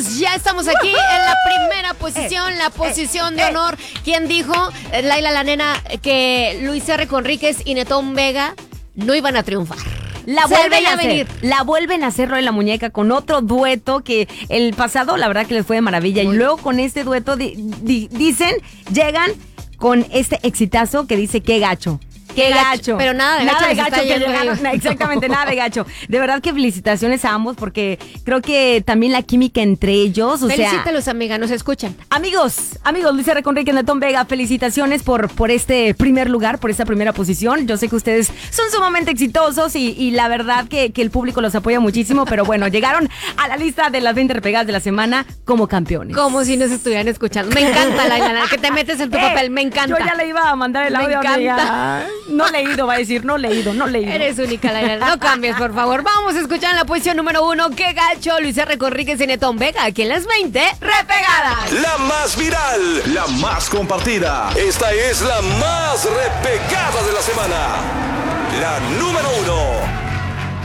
pues ya estamos aquí en la primera posición, la posición de honor. ¿Quién dijo, Laila la nena, que Luis R. Conríquez y Netón Vega no iban a triunfar? La vuelven a hacer Roy la Muñeca con otro dueto que el pasado la verdad que les fue de maravilla. Y luego con este dueto llegan con este exitazo que dice qué gacho. Qué gacho. Pero nada de gacho. Exactamente, nada de gacho. De verdad que felicitaciones a ambos porque creo que también la química entre ellos, Felicítalos, amiga, nos escuchan. Amigos, Luis R. Conríquez, Netón Vega, felicitaciones por este primer lugar, por esta primera posición. Yo sé que ustedes son sumamente exitosos y la verdad que el público los apoya muchísimo, pero bueno, llegaron a la lista de las 20 repegadas de la semana como campeones. Como si nos estuvieran escuchando. Me encanta, Laila, que te metes en tu papel, me encanta. Yo ya le iba a mandar el audio. Me encanta. No leído, va a decir, no leído. Eres única, Laila. No cambies, por favor. Vamos a escuchar en la posición número 1. ¡Qué gacho! Luis R. Conríquez y Netón Vega, aquí en las 20 repegadas. La más viral, la más compartida. Esta es la más repegada de la semana. La número 1.